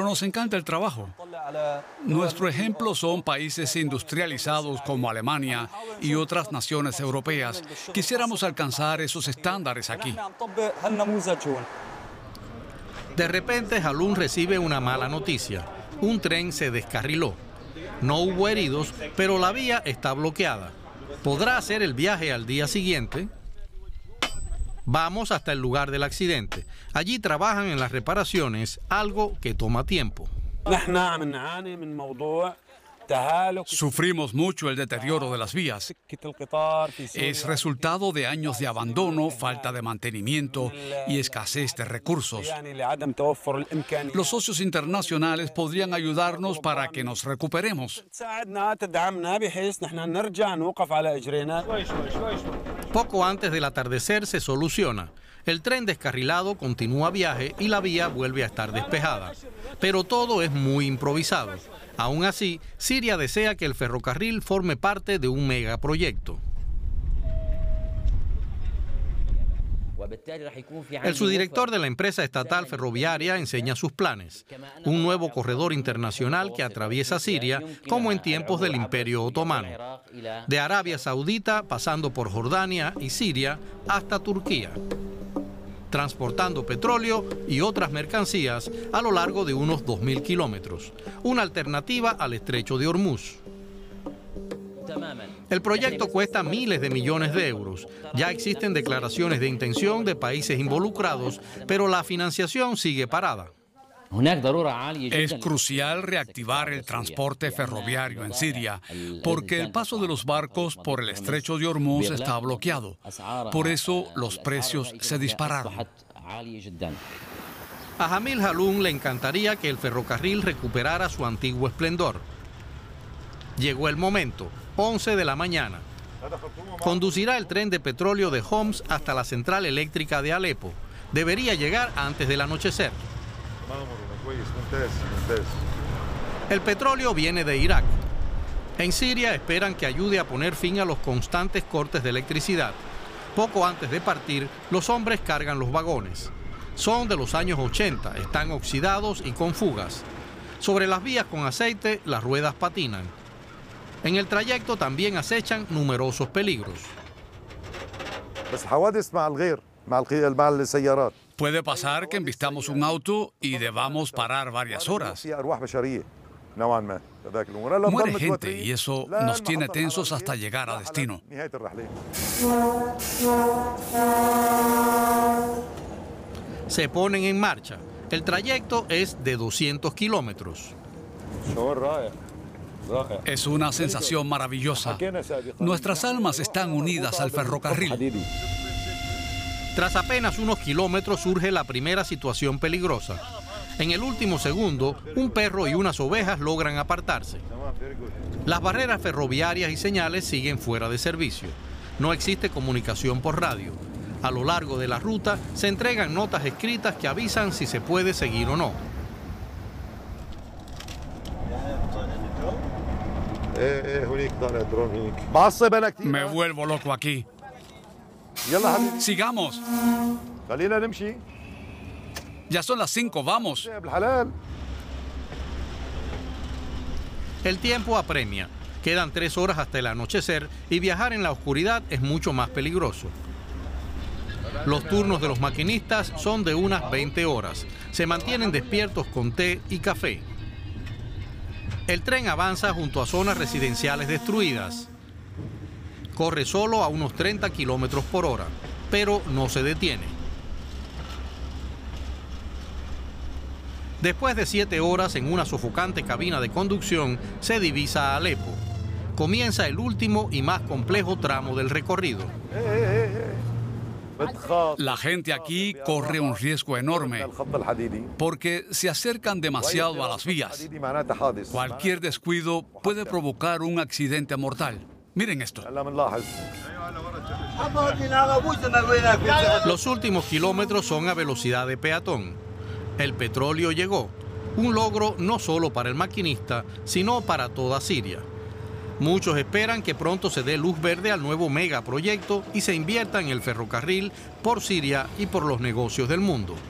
nos encanta el trabajo. Nuestro ejemplo son países industrializados como Alemania y otras naciones europeas. Quisiéramos alcanzar esos estándares aquí. De repente, Halun recibe una mala noticia. Un tren se descarriló. No hubo heridos, pero la vía está bloqueada. ¿Podrá hacer el viaje al día siguiente? Vamos hasta el lugar del accidente. Allí trabajan en las reparaciones, algo que toma tiempo. Sufrimos mucho el deterioro de las vías. Es resultado de años de abandono, falta de mantenimiento y escasez de recursos. Los socios internacionales podrían ayudarnos para que nos recuperemos. Poco antes del atardecer se soluciona. El tren descarrilado continúa viaje y la vía vuelve a estar despejada. Pero todo es muy improvisado. Aún así, Siria desea que el ferrocarril forme parte de un megaproyecto. El subdirector de la empresa estatal ferroviaria enseña sus planes. Un nuevo corredor internacional que atraviesa Siria como en tiempos del Imperio Otomano. De Arabia Saudita pasando por Jordania y Siria hasta Turquía, transportando petróleo y otras mercancías a lo largo de unos 2.000 kilómetros, una alternativa al estrecho de Hormuz. El proyecto cuesta miles de millones de euros. Ya existen declaraciones de intención de países involucrados, pero la financiación sigue parada. Es crucial reactivar el transporte ferroviario en Siria, porque el paso de los barcos por el estrecho de Hormuz está bloqueado. Por eso los precios se dispararon. A Jamil Halun le encantaría que el ferrocarril recuperara su antiguo esplendor. Llegó el momento, 11 de la mañana. Conducirá el tren de petróleo de Homs hasta la central eléctrica de Alepo. Debería llegar antes del anochecer. El petróleo viene de Irak. En Siria esperan que ayude a poner fin a los constantes cortes de electricidad. Poco antes de partir, los hombres cargan los vagones. Son de los años 80, están oxidados y con fugas. Sobre las vías con aceite, las ruedas patinan. En el trayecto también acechan numerosos peligros. Puede pasar que embistamos un auto y debamos parar varias horas. Muere gente y eso nos tiene tensos hasta llegar a destino. Se ponen en marcha. El trayecto es de 200 kilómetros. Es una sensación maravillosa. Nuestras almas están unidas al ferrocarril. Tras apenas unos kilómetros surge la primera situación peligrosa. En el último segundo, un perro y unas ovejas logran apartarse. Las barreras ferroviarias y señales siguen fuera de servicio. No existe comunicación por radio. A lo largo de la ruta se entregan notas escritas que avisan si se puede seguir o no. Me vuelvo loco aquí. Sigamos. Ya son las 5, vamos. El tiempo apremia. Quedan 3 horas hasta el anochecer y viajar en la oscuridad es mucho más peligroso. Los turnos de los maquinistas son de unas 20 horas. Se mantienen despiertos con té y café. El tren avanza junto a zonas residenciales destruidas. Corre solo a unos 30 kilómetros por hora, pero no se detiene. Después de 7 horas en una sofocante cabina de conducción, se divisa Alepo. Comienza el último y más complejo tramo del recorrido. La gente aquí corre un riesgo enorme porque se acercan demasiado a las vías. Cualquier descuido puede provocar un accidente mortal. Miren esto. Los últimos kilómetros son a velocidad de peatón. El petróleo llegó, un logro no solo para el maquinista, sino para toda Siria. Muchos esperan que pronto se dé luz verde al nuevo megaproyecto y se invierta en el ferrocarril por Siria y por los negocios del mundo.